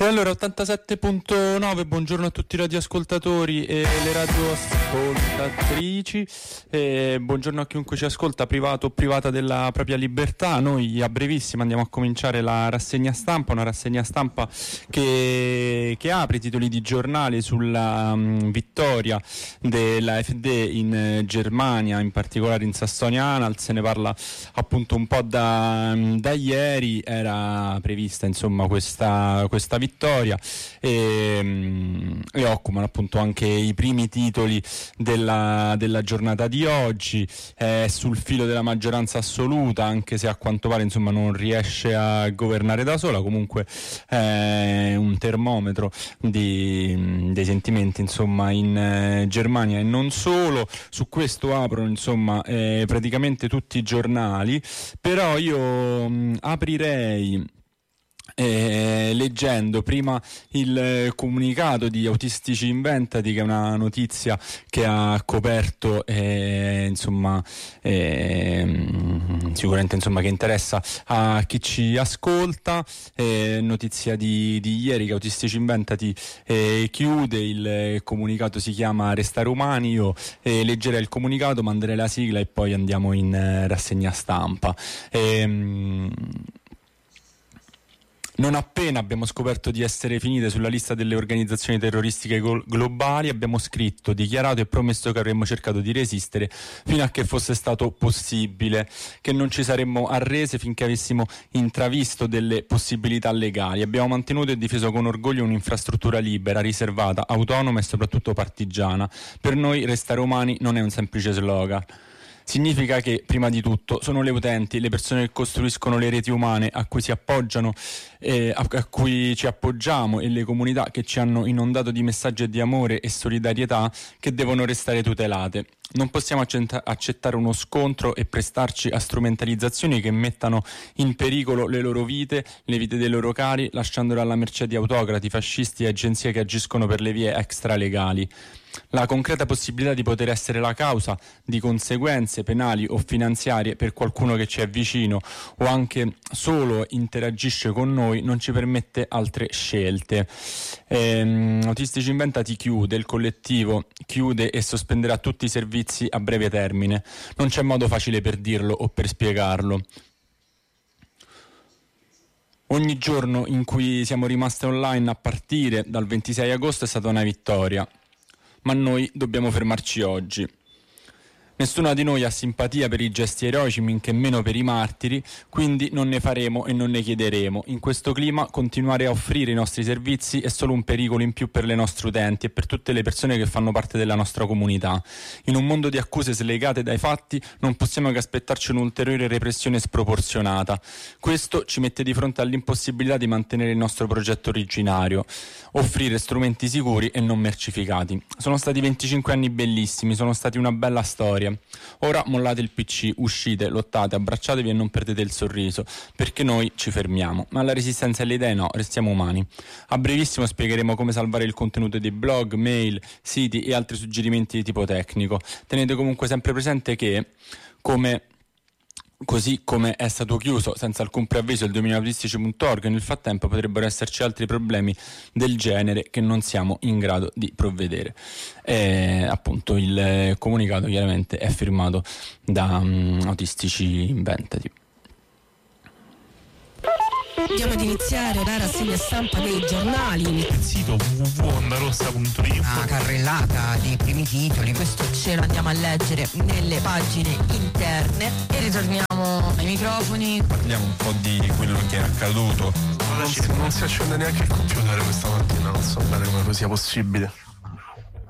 E allora 87.9, buongiorno a tutti i radioascoltatori e le radioascoltatrici, buongiorno a chiunque ci ascolta, privato o privata della propria libertà. Noi a brevissimo andiamo a cominciare la rassegna stampa, una rassegna stampa che apre i titoli di giornale sulla vittoria della AfD in Germania, in particolare in Sassonia-Anhalt. Se ne parla appunto un po' da ieri, era prevista insomma questa vittoria e occupano appunto anche i primi titoli della giornata di oggi. È sul filo della maggioranza assoluta, anche se a quanto pare insomma non riesce a governare da sola. Comunque è un termometro dei sentimenti insomma in Germania e non solo. Su questo aprono insomma praticamente tutti i giornali, però io aprirei leggendo prima il comunicato di Autistici Inventati, che è una notizia che ha coperto sicuramente insomma che interessa a chi ci ascolta. Notizia di ieri che Autistici Inventati chiude. Il comunicato si chiama Restare Umani. Io leggerei il comunicato, manderei la sigla e poi andiamo in rassegna stampa. Non appena abbiamo scoperto di essere finite sulla lista delle organizzazioni terroristiche globali, abbiamo scritto, dichiarato e promesso che avremmo cercato di resistere fino a che fosse stato possibile, che non ci saremmo arrese finché avessimo intravisto delle possibilità legali. Abbiamo mantenuto e difeso con orgoglio un'infrastruttura libera, riservata, autonoma e soprattutto partigiana. Per noi restare umani non è un semplice slogan. Significa che, prima di tutto, sono le utenti, le persone che costruiscono le reti umane a cui si appoggiano, a cui ci appoggiamo, e le comunità che ci hanno inondato di messaggi di amore e solidarietà che devono restare tutelate. Non possiamo accettare uno scontro e prestarci a strumentalizzazioni che mettano in pericolo le loro vite, le vite dei loro cari, lasciandole alla mercé di autocrati, fascisti e agenzie che agiscono per le vie extralegali. La concreta possibilità di poter essere la causa di conseguenze penali o finanziarie per qualcuno che ci è vicino o anche solo interagisce con noi non ci permette altre scelte. Autistici Inventati chiude, il collettivo chiude e sospenderà tutti i servizi a breve termine. Non c'è modo facile per dirlo o per spiegarlo. Ogni giorno in cui siamo rimaste online a partire dal 26 agosto è stata una vittoria. Ma noi dobbiamo fermarci oggi. Nessuna di noi ha simpatia per i gesti eroici, men che meno per i martiri, quindi non ne faremo e non ne chiederemo. In questo clima continuare a offrire i nostri servizi è solo un pericolo in più per le nostre utenti e per tutte le persone che fanno parte della nostra comunità. In un mondo di accuse slegate dai fatti non possiamo che aspettarci un'ulteriore repressione sproporzionata. Questo ci mette di fronte all'impossibilità di mantenere il nostro progetto originario, offrire strumenti sicuri e non mercificati. Sono stati 25 anni bellissimi, sono stati una bella storia. Ora mollate il PC, uscite, lottate, abbracciatevi e non perdete il sorriso, perché noi ci fermiamo. Ma la resistenza e le idee no, restiamo umani. A brevissimo spiegheremo come salvare il contenuto dei blog, mail, siti e altri suggerimenti di tipo tecnico. Tenete comunque sempre presente che, così come è stato chiuso senza alcun preavviso il dominionistici.org, nel frattempo potrebbero esserci altri problemi del genere che non siamo in grado di provvedere. Appunto il comunicato chiaramente è firmato da Autistici Inventati. Andiamo ad iniziare la rassegna stampa dei giornali. Il sito www.ondarossa.it. Una carrellata di primi titoli. Questo ce lo andiamo a leggere nelle pagine interne e ritorniamo ai microfoni. Parliamo un po' di quello che è accaduto. Non si accende neanche il computer questa mattina, non so bene come sia possibile.